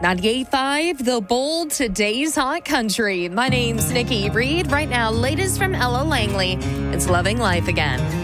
98.5, The Bold, today's hot country. My name's Nikki Reed. Right now, latest from Ella Langley. It's Loving Life Again.